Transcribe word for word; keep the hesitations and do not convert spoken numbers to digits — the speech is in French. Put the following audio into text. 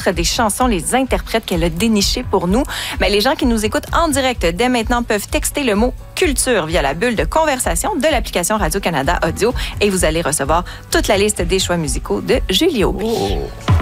titres des chansons, les interprètes qu'elle a dénichés pour nous. Mais les gens qui nous écoutent en direct dès maintenant peuvent texter le mot culture via la bulle de conversation de l'application Radio-Canada Audio et vous allez recevoir toute la liste des choix musicaux de Julie Aubry. Oh.